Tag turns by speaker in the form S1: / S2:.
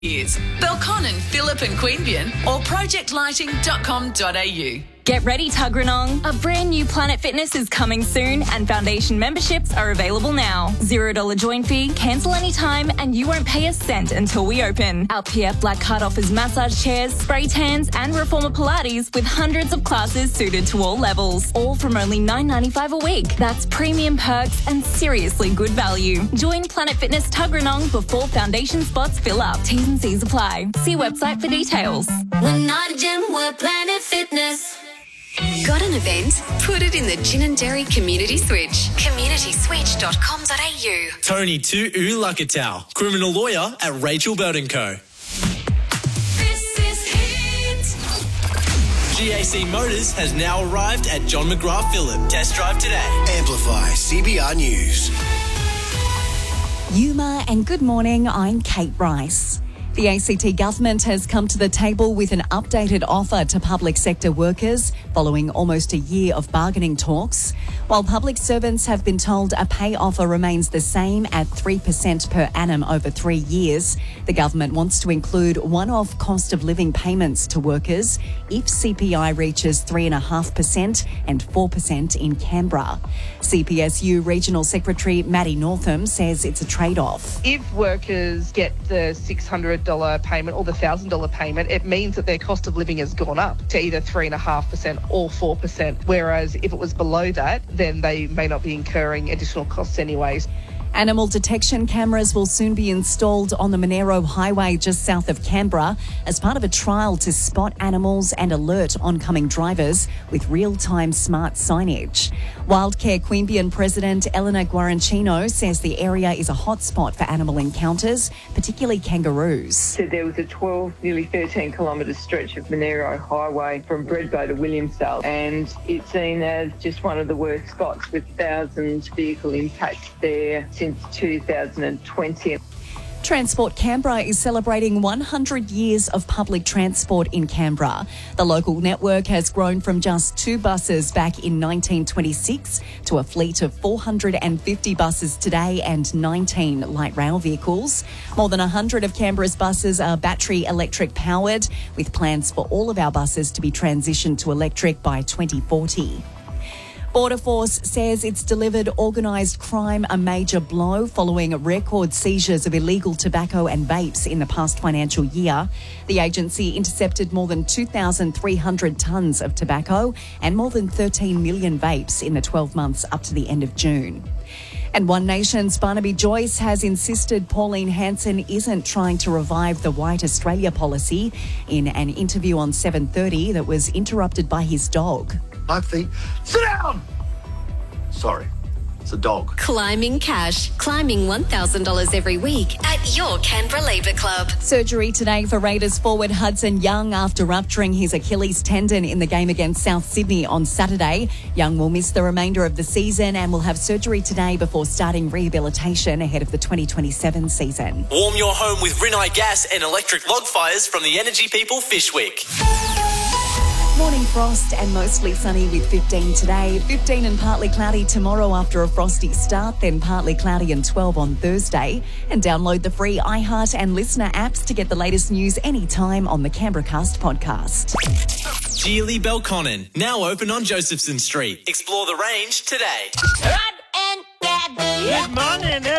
S1: Is Belconnen, Phillip and Queanbeyan or projectlighting.com.au.
S2: Get ready, Tuggeranong. A brand new Planet Fitness is coming soon and foundation memberships are available now. $0 join fee, cancel anytime and you won't pay a cent until we open. Our PF Black Card offers massage chairs, spray tans and reformer Pilates with hundreds of classes suited to all levels. All from only $9.95 a week. That's premium perks and seriously good value. Join Planet Fitness Tuggeranong before foundation spots fill up. T's and C's apply. See website for details.
S3: We're not a gym, we're Planet Fitness.
S4: Got an event? Put it in the Gin and Dairy Community Switch. communityswitch.com.au.
S5: Tony Tu'u Lakatau, criminal lawyer at Rachel Bird & Co.
S3: This is Hit.
S5: GAC Motors has now arrived at John McGrath Phillip. Test drive today.
S6: Amplify CBR News.
S7: Yuma and good morning, I'm Kate Rice. The ACT government has come to the table with an updated offer to public sector workers following almost a year of bargaining talks. While public servants have been told a pay offer remains the same at 3% per annum over 3 years, the government wants to include one-off cost of living payments to workers if CPI reaches 3.5% and 4% in Canberra. CPSU Regional Secretary Maddie Northam says it's a trade-off.
S8: If workers get the $600 payment or the $1,000 payment, it means that their cost of living has gone up to either 3.5% or 4%. Whereas if it was below that, then they may not be incurring additional costs anyways.
S7: Animal detection cameras will soon be installed on the Monero Highway just south of Canberra as part of a trial to spot animals and alert oncoming drivers with real-time smart signage. Wildcare Queanbeyan President Eleanor Guarancino says the area is a hotspot for animal encounters, particularly kangaroos.
S9: So there was a 12, nearly 13 kilometre stretch of Monero Highway from Bredbo to Williamsdale, and it's seen as just one of the worst spots with thousands of vehicle impacts there since 2020.
S7: Transport Canberra is celebrating 100 years of public transport in Canberra. The local network has grown from just 2 buses back in 1926 to a fleet of 450 buses today and 19 light rail vehicles. More than 100 of Canberra's buses are battery electric powered, with plans for all of our buses to be transitioned to electric by 2040. Border Force says it's delivered organised crime a major blow following record seizures of illegal tobacco and vapes in the past financial year. The agency intercepted more than 2,300 tonnes of tobacco and more than 13 million vapes in the 12 months up to the end of June. And One Nation's Barnaby Joyce has insisted Pauline Hanson isn't trying to revive the White Australia policy in an interview on 7:30 that was interrupted by his dog.
S6: I think, sit down! Sorry, it's a dog.
S4: Climbing cash. Climbing $1,000 every week at your Canberra Labour Club.
S7: Surgery today for Raiders forward Hudson Young after rupturing his Achilles tendon in the game against South Sydney on Saturday. Young will miss the remainder of the season and will have surgery today before starting rehabilitation ahead of the 2027 season.
S5: Warm your home with Rinnai gas and electric log fires from the Energy People Fishwick.
S7: Morning frost and mostly sunny with 15 today, 15 and partly cloudy tomorrow after a frosty start, then partly cloudy and 12 on Thursday. And download the free iHeart and Listener apps to get the latest news anytime on the Canberra Cast podcast.
S5: Geely Belconnen, now open on Josephson Street. Explore the range today.
S3: Run and grab.
S10: Good morning,